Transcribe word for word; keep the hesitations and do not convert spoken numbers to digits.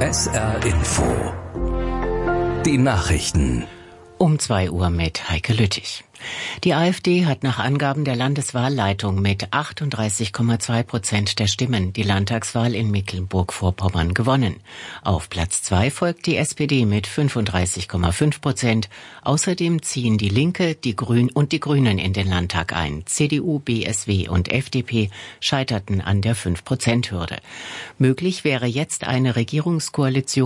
S R Info. Die Nachrichten. Um zwei Uhr mit Heike Lüttich. Die AfD hat nach Angaben der Landeswahlleitung mit achtunddreißig Komma zwei Prozent der Stimmen die Landtagswahl in Mecklenburg-Vorpommern gewonnen. Auf Platz zwei folgt die S P D mit fünfunddreißig Komma fünf Prozent. Außerdem ziehen die Linke, die Grünen und die Grünen in den Landtag ein. C D U, B S W und F D P scheiterten an der fünf Prozent Hürde. Möglich wäre jetzt eine Regierungskoalition